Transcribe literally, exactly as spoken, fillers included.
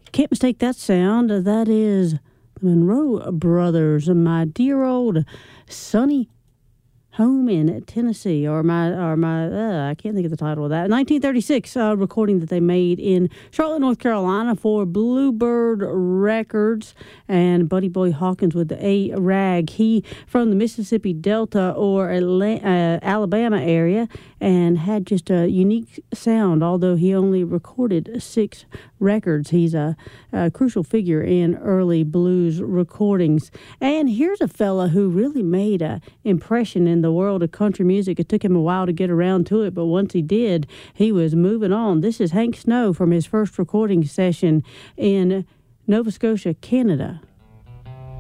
Can't mistake that sound. That is the Monroe Brothers, My Dear Old Sunny Home in Tennessee, or my, or my, uh, I can't think of the title of that. nineteen thirty-six uh, recording that they made in Charlotte, North Carolina for Bluebird Records, and Buddy Boy Hawkins with the A-Rag. He from the Mississippi Delta or Atla- uh, Alabama area, and had just a unique sound, although he only recorded six records. He's a, a crucial figure in early blues recordings. And here's a fella who really made an impression in the world of country music. It took him a while to get around to it, but once he did, he was moving on. This is Hank Snow from his first recording session in Nova Scotia, Canada.